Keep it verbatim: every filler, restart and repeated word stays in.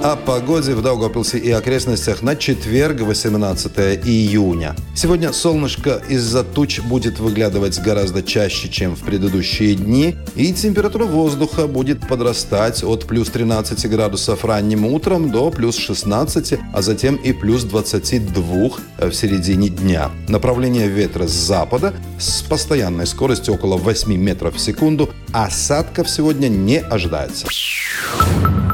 О погоде в Даугавпилсе и окрестностях на четверг, восемнадцатое июня. Сегодня солнышко из-за туч будет выглядывать гораздо чаще, чем в предыдущие дни, и температура воздуха будет подрастать от плюс тринадцати градусов ранним утром до плюс шестнадцати, а затем и плюс двадцати двух в середине дня. Направление ветра с запада с постоянной скоростью около восьми метров в секунду. Осадков сегодня не ожидается.